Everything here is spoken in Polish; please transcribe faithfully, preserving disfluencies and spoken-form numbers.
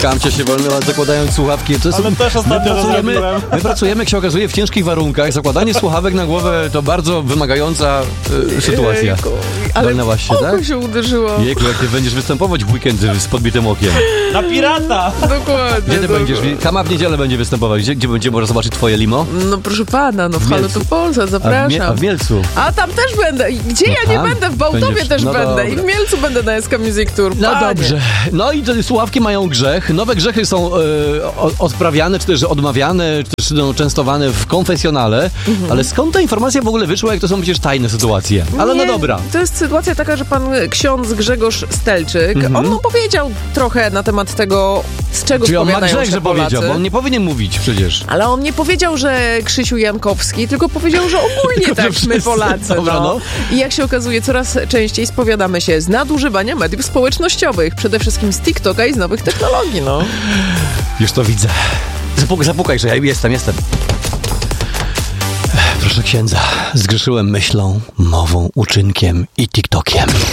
Kamcia się wolnęła, zakładając słuchawki. To jest, Ale też ostatnio my pracujemy, rozmawiałem. my pracujemy, jak się okazuje, w ciężkich warunkach. Zakładanie słuchawek na głowę to bardzo wymagająca y, sytuacja. Jejku, ale Walnęłaś się, oko tak? się uderzyło. Jejku, jak ty będziesz występować w weekend z podbitym okiem. Na pirata! Dokładnie. Gdzie ty dokładnie. będziesz? Kama w niedzielę będzie występować. Gdzie, gdzie będzie można zobaczyć twoje limo? No proszę pana, no w W Halo Mielcu. to Polsat, A w, zapraszam. Mie- a w Mielcu. A tam też będę. I Gdzie ja No nie tam będę? W Bałtowie będziesz. też No będę. I dobra. w Mielcu będę na S K Music Tour. No Panie. dobrze. No i te słuchawki mają grzech. Nowe grzechy są e, o- odprawiane, czy też odmawiane, czy też no, częstowane w konfesjonale. Mhm. Ale skąd ta informacja w ogóle wyszła, jak to są przecież tajne sytuacje? Ale Nie, no dobra. To jest sytuacja taka, że pan ksiądz Grzegorz Stelczyk, Mhm. on opowiedział trochę na temat tego, z czego Czyli on ma spowiadają grzech, się że Polacy. powiedział, bo on nie powinien mówić przecież. Ale on nie powiedział, że Krzysiu Jankowski, tylko powiedział, że ogólnie Tylko, że tak my wszyscy. Polacy. Dobra, no. no. I jak się okazuje, coraz częściej spowiadamy się z nadużywania mediów społecznościowych, przede wszystkim z TikToka i z nowych technologii, no. Już to widzę. Zapuk- zapukaj, że ja jestem, jestem. Proszę księdza, zgrzeszyłem myślą, mową, uczynkiem i TikTokiem.